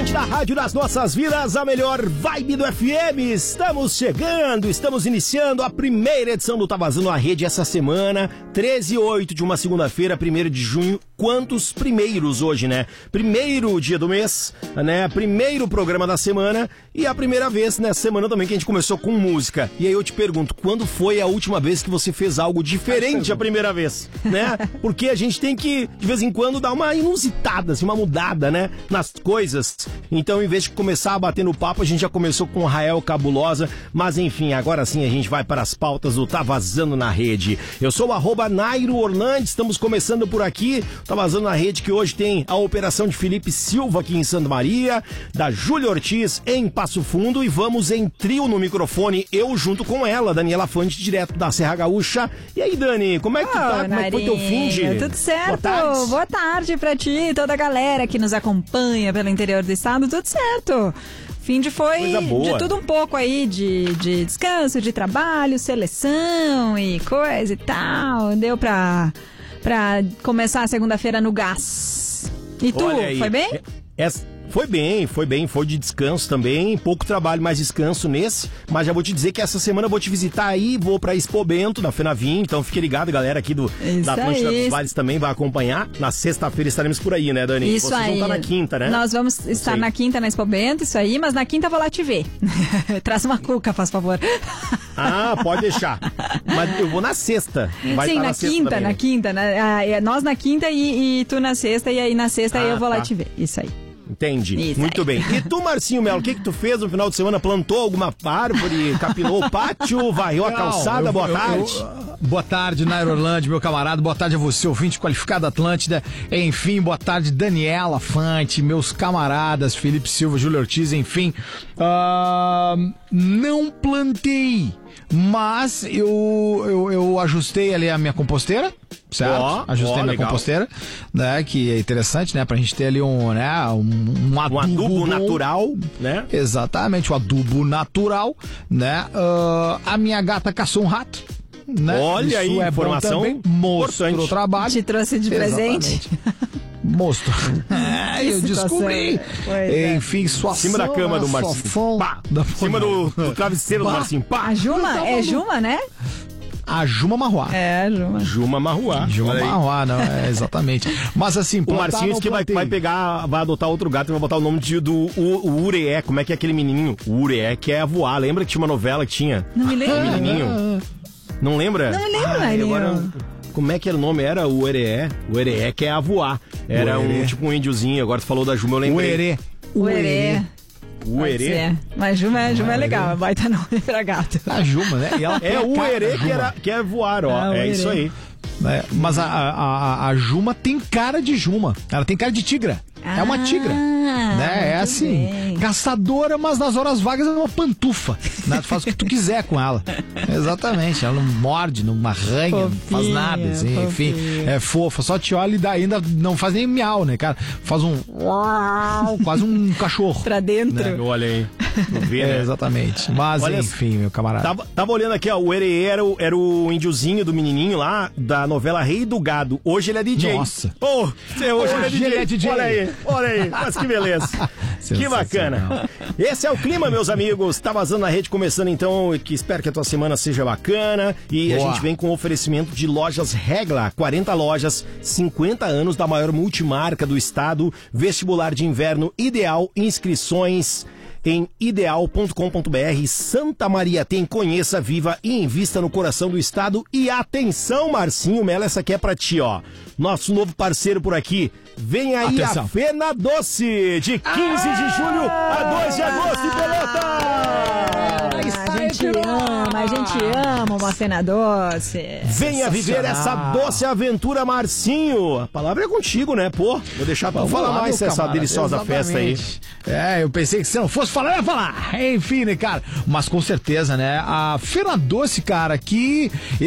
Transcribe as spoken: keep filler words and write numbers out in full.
ouvinte da Rádio das Nossas Vidas, a melhor vibe do F M. Estamos chegando, estamos iniciando a primeira edição do Tá Vazando a Rede essa semana, treze e oito de uma segunda-feira, primeiro de junho. Quantos primeiros hoje, né? Primeiro dia do mês, né? Primeiro programa da semana e a primeira vez nessa semana também que a gente começou com música. E aí eu te pergunto, quando foi a última vez que você fez algo diferente a primeira vez, né? Porque a gente tem que, de vez em quando, dar uma inusitada, assim, uma mudada, né? Nas coisas. Então, em vez de começar a bater no papo, a gente já começou com Rael Cabulosa. Mas, enfim, agora sim a gente vai para as pautas do Tá Vazando na Rede. Eu sou o arroba Nairo Orlando, estamos começando por aqui. Tá Vazando na Rede, que hoje tem a operação de Felipe Silva aqui em Santa Maria, da Júlia Ortiz em Passo Fundo, e vamos em trio no microfone, eu junto com ela, Daniela Fante, direto da Serra Gaúcha. E aí, Dani, como é que tu tá? Como é que foi teu fim de... Tudo certo? Boa tarde. Boa tarde pra ti e toda a galera que nos acompanha pelo interior do estado, tudo certo. Fim de foi de tudo um pouco aí, de, de descanso, de trabalho, seleção e coisa e tal. Deu pra... Pra começar a segunda-feira no gás. E tu, foi bem? Essa, foi bem, foi bem, foi de descanso também, pouco trabalho, mais descanso nesse, mas já vou te dizer que essa semana eu vou te visitar aí, vou pra Expo Bento, na Fenavim, então fique ligado, galera aqui do, da Atlântida dos Vales também vai acompanhar. Na sexta-feira estaremos por aí, né, Dani? Isso Vocês aí. vão estar na quinta, né? Nós vamos estar na quinta na Expo Bento, isso aí, mas na quinta eu vou lá te ver. Traz uma cuca, faz favor. Ah, pode deixar. Mas eu vou na sexta. Vai Sim, na, na sexta quinta, também, na né? quinta. Na, nós na quinta e, e tu na sexta, e aí na sexta ah, eu vou tá. lá te ver. Isso aí. Entendi. Isso Muito aí. bem. E tu, Marcinho Melo, o que que tu fez no final de semana? Plantou alguma árvore, capinou o pátio, varreu a calçada? Eu, boa eu, tarde. Eu, eu, boa tarde, Nairo Orlando, meu camarada. Boa tarde a você, ouvinte qualificado Atlântida. Enfim, boa tarde, Daniela Fante, meus camaradas, Felipe Silva, Júlia Ortiz, enfim. Uh, não plantei, mas eu, eu, eu ajustei ali a minha composteira. Certo? Ó, Ajustei ó, minha legal. composteira, né? Que é interessante, né? Pra gente ter ali um, né? Um, um adubo, Um adubo bom. natural, né? Exatamente, o adubo natural, né? Uh, a minha gata caçou um rato, né? Olha Isso aí, é informação bom também. Mostrou importante. o trabalho. Te trouxe de presente. Mostrou. É, eu descobri. É. Enfim, sua Em cima da cama do Marcinho. Pá. Em cima do, do travesseiro do Marcinho. Pá. A Juma, é Juma, né? A Juma Marruá. É, Juma. Juma Marruá. Juma Olha aí. Marruá, não, é, exatamente. Mas assim, O Marcinho disse que vai, vai pegar, vai adotar outro gato e vai botar o nome de, do o, o Ureé. Como é que é aquele menininho? O Ureé, que é voar. Lembra que tinha uma novela que tinha? Não me lembro. O menininho. Não lembra? Não me lembro, Ai, Nairinho. agora, como é que era o nome? Era o Ureé. O Ureé que é a voar. Era um tipo um índiozinho. Agora tu falou da Juma, eu lembrei. O Herê. O Herê. O Herê. Mas Juma, Juma é legal, baita nome pra gato. A Juma, né? E ela É o Herê que, era, que é voar, ó. Ah, o é Herê. isso aí. É, mas a, a, a, a Juma tem cara de Juma. Ela tem cara de tigra. É uma tigra. Ah, Né? É muito assim, bem. caçadora, mas nas horas vagas é uma pantufa. Né? Tu faz o que tu quiser com ela. Exatamente. Ela não morde, não arranha, não faz Fofinha, nada. Assim, enfim, fofinha. é fofa. Só te olha e dá, ainda não faz nem miau, né, cara? Faz um. Quase um cachorro. Pra dentro. Né? Olha aí. Tu vê, É, né? exatamente. Mas Olha, enfim, meu camarada. Tava, tava olhando aqui, ó. O Herê era o, era o índiozinho do menininho lá da novela Rei do Gado. Hoje ele é D J. Nossa. Oh, hoje, hoje ele, é Hoje ele é D J. Olha aí, olha aí. Mas que beleza. Que bacana. Esse é o clima, meus amigos. Tá vazando na rede, começando então. Que espero que a tua semana seja bacana. E Boa. a gente vem com oferecimento de lojas Regla. quarenta lojas, cinquenta anos da maior multimarca do estado. Vestibular de inverno ideal. Inscrições em ideal ponto com ponto br. Santa Maria tem, conheça, viva e invista no coração do estado. E atenção, Marcinho Melo, essa aqui é pra ti, ó. Nosso novo parceiro por aqui. Vem aí Atenção. a Fena Doce, de quinze de julho a dois de agosto em Pelotas. A gente ama, a gente ama uma Fena Doce. Venha viver essa doce aventura, Marcinho. A palavra é contigo, né, pô? Vou deixar pra Vamos falar lá, mais meu essa camarada, deliciosa festa aí. exatamente. É, eu pensei que se não fosse falar, eu ia falar. Enfim, né, cara? Mas com certeza, né? A Fena Doce, cara, que